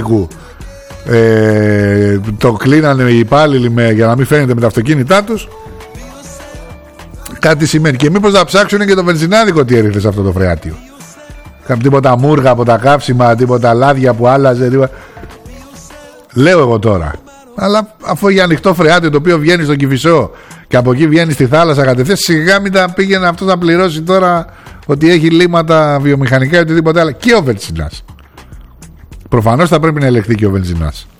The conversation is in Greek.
Αττικού το κλείνανε οι υπάλληλοι για να μην φαίνεται με τα αυτοκίνητά τους, κάτι σημαίνει. Και μήπως να ψάξουν και το βενζινάδικο τι έριχνε σε αυτό το φρεάτιο. Τίποτα μούργα από τα κάψιμα, τίποτα λάδια που άλλαζε, τίποτα. Λέω εγώ τώρα. Αλλά αφού για ανοιχτό φρεάτιο το οποίο βγαίνει στον Κηφισό και από εκεί βγαίνει στη θάλασσα κατευθείαν, σιγά μην τα πήγαινε αυτό να πληρώσει τώρα ότι έχει λύματα βιομηχανικά ή οτιδήποτε άλλο. Και ο βενζινάς. Προφανώς θα πρέπει να ελεγχθεί και ο βενζινάς.